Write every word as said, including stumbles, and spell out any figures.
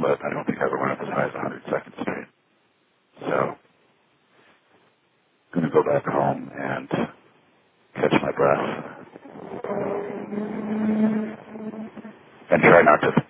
but I don't think I ever went up as high as one hundred second Street. So I'm going to go back home and catch my breath and try not to